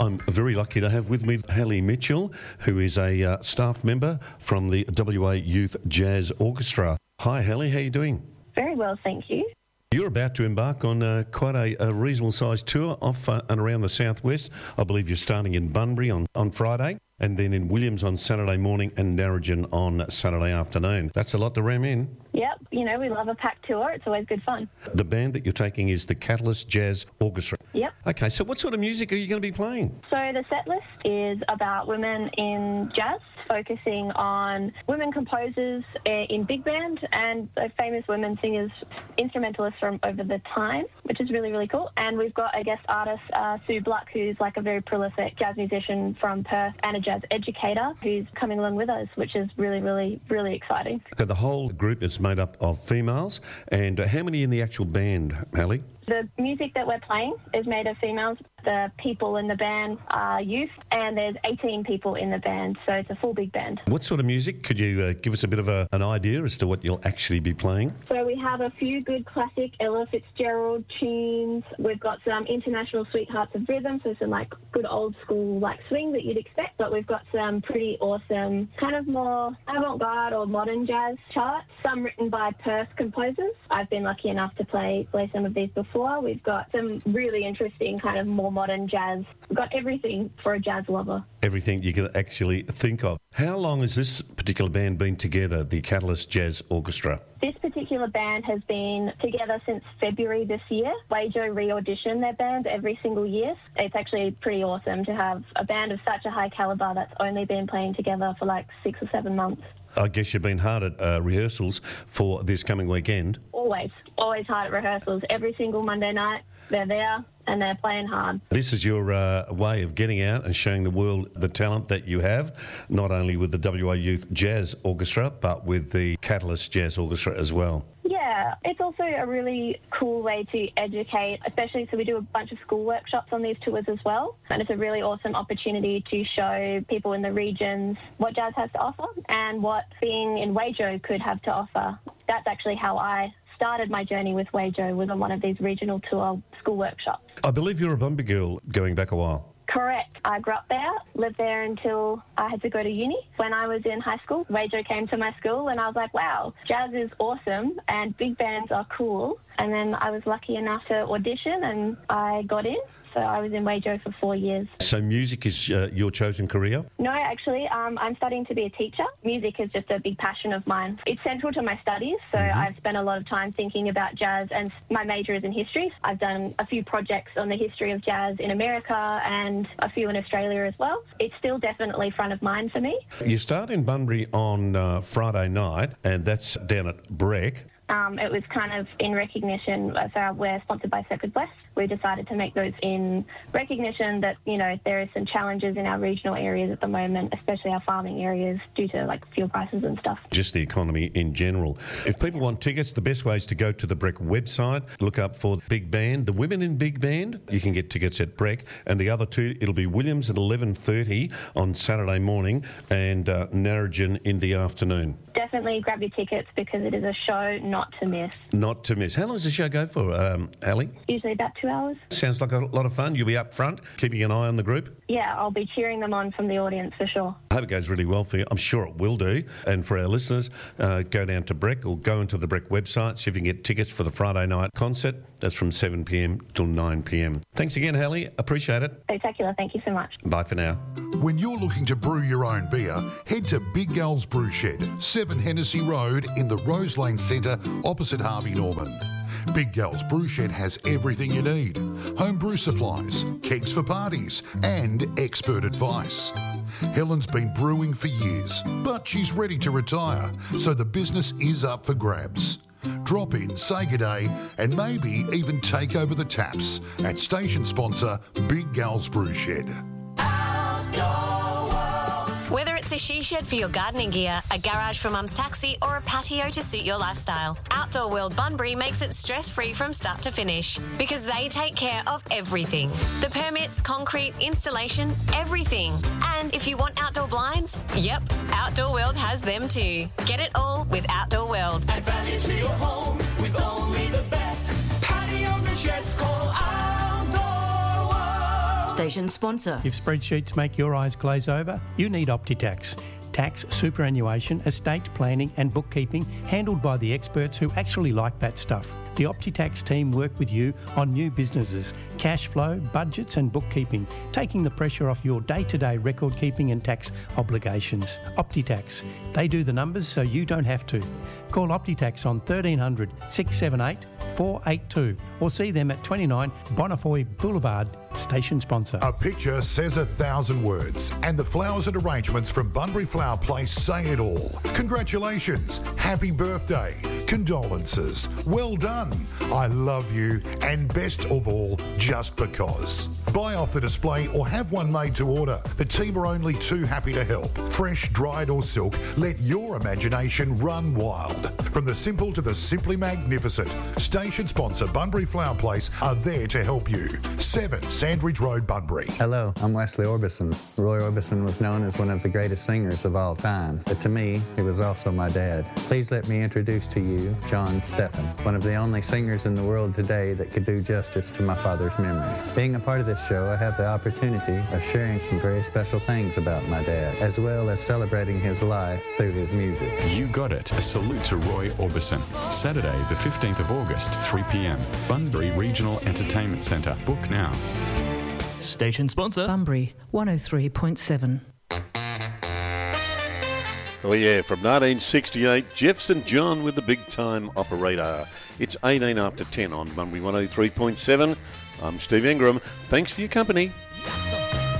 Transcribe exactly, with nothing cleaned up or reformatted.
I'm very lucky to have with me Hallie Mitchell, who is a uh, staff member from the W A Youth Jazz Orchestra. Hi Hallie, how are you doing? Very well, thank you. You're about to embark on uh, quite a, a reasonable-sized tour off uh, and around the southwest. I believe you're starting in Bunbury on, on Friday, and then in Williams on Saturday morning and Narrogin on Saturday afternoon. That's a lot to ram in. Yep, you know, we love a packed tour. It's always good fun. The band that you're taking is the Catalyst Jazz Orchestra. Yep. Okay, so what sort of music are you going to be playing? So the set list is about women in jazz, focusing on women composers in big band and famous women singers, instrumentalists from over the time, which is really, really cool. And we've got a guest artist, uh, Sue Bluck, who's like a very prolific jazz musician from Perth and a jazz educator who's coming along with us, which is really, really, really exciting. So the whole group is made up of females. And uh, how many in the actual band, Hallie? The music that we're playing is made of females. The people in the band are youth, and there's eighteen people in the band, so it's a full big band. What sort of music? Could you uh, give us a bit of a, an idea as to what you'll actually be playing? So we have a few good classic Ella Fitzgerald tunes. We've got some international sweethearts of rhythm, so some like good old school like swing that you'd expect, but we've got some pretty awesome kind of more avant-garde or modern jazz charts, some written by Perth composers. I've been lucky enough to play play some of these before. We've got some really interesting kind of more modern jazz. We've got everything for a jazz lover. Everything you can actually think of. How long has this particular band been together, the Catalyst Jazz Orchestra? This particular band has been together since February this year. Wajo re-audition their band every single year. It's actually pretty awesome to have a band of such a high calibre that's only been playing together for like six or seven months. I guess you've been hard at uh, rehearsals for this coming weekend. Always, always hard at rehearsals. Every single Monday night, they're there and they're playing hard. This is your uh, way of getting out and showing the world the talent that you have, not only with the W A Youth Jazz Orchestra, but with the Catalyst Jazz Orchestra as well. Yeah, it's also a really cool way to educate, especially so we do a bunch of school workshops on these tours as well. And it's a really awesome opportunity to show people in the regions what jazz has to offer and what being in Wajo could have to offer. That's actually how I started my journey with Wajo, was on one of these regional tour school workshops. I believe you're a Bunbury girl going back a while. Correct. I grew up there, lived there until I had to go to uni. When I was in high school, Wajo came to my school and I was like, wow, jazz is awesome and big bands are cool. And then I was lucky enough to audition and I got in. So I was in Wajo for four years. So music is uh, your chosen career? No, actually, um, I'm studying to be a teacher. Music is just a big passion of mine. It's central to my studies, so mm-hmm. I've spent a lot of time thinking about jazz, and my major is in history. I've done a few projects on the history of jazz in America and a few in Australia as well. It's still definitely front of mind for me. You start in Bunbury on uh, Friday night, and that's down at Breck. Um, it was kind of in recognition, so we're sponsored by Second West. We decided to make those in recognition that, you know, there are some challenges in our regional areas at the moment, especially our farming areas, due to like fuel prices and stuff. Just the economy in general. If people want tickets, the best way is to go to the Breck website, look up for Big Band, the Women in Big Band. You can get tickets at Breck, and the other two, it'll be Williams at eleven thirty on Saturday morning and uh, Narrogin in the afternoon. Definitely grab your tickets because it is a show not to miss. Not to miss. How long does the show go for, um, Hallie? Usually about two hours. Sounds like a lot of fun. You'll be up front, keeping an eye on the group? Yeah, I'll be cheering them on from the audience for sure. I hope it goes really well for you. I'm sure it will do. And for our listeners, uh, go down to Breck or go into the Breck website, see if you can get tickets for the Friday night concert. That's from seven p.m. till nine p.m. Thanks again, Hallie. Appreciate it. Spectacular. Thank you so much. Bye for now. When you're looking to brew your own beer, head to Big Gal's Brew Shed, seven Hennessy Road in the Rose Lane Centre opposite Harvey Norman. Big Gal's Brew Shed has everything you need. Home brew supplies, kegs for parties, and expert advice. Helen's been brewing for years, but she's ready to retire, so the business is up for grabs. Drop in, say good day, and maybe even take over the taps at station sponsor Big Gal's Brew Shed. Whether it's a she shed for your gardening gear, a garage for mum's taxi, or a patio to suit your lifestyle, Outdoor World Bunbury makes it stress-free from start to finish because they take care of everything. The permits, concrete, installation, everything. And if you want outdoor blinds, yep, Outdoor World has them too. Get it all with Outdoor World. Add value to your home with only the best. Patios and sheds, call Outdoor World. Station sponsor. If spreadsheets make your eyes glaze over, you need OptiTax. Tax, superannuation, estate planning and bookkeeping handled by the experts who actually like that stuff. The OptiTax team work with you on new businesses, cash flow, budgets and bookkeeping, taking the pressure off your day-to-day record keeping and tax obligations. OptiTax. They do the numbers so you don't have to. Call OptiTax on thirteen hundred, six seven eight, four eight two or see them at twenty-nine Bonnefoy Boulevard, station sponsor. A picture says a thousand words, and the flowers and arrangements from Bunbury Flower Place say it all. Congratulations, happy birthday, condolences, well done, I love you, and best of all, just because. Buy off the display or have one made to order. The team are only too happy to help. Fresh, dried or silk, let your imagination run wild. From the simple to the simply magnificent, station sponsor Bunbury Flower Place are there to help you. seven Sandridge Road, Bunbury. Hello, I'm Wesley Orbison. Roy Orbison was known as one of the greatest singers of all time, but to me, he was also my dad. Please let me introduce to you John Steffen, one of the only singers in the world today that could do justice to my father's memory. Being a part of this show, I have the opportunity of sharing some very special things about my dad, as well as celebrating his life through his music. You got it. A salute to Roy Orbison. Saturday, the fifteenth of August, three p.m. Bunbury Regional Entertainment Centre. Book now. Station sponsor Bunbury one oh three point seven. Oh yeah, from nineteen sixty-eight, Jeff Saint John with the Big Time Operator. It's eighteen after ten on Bunbury one oh three point seven. I'm Steve Ingram. Thanks for your company.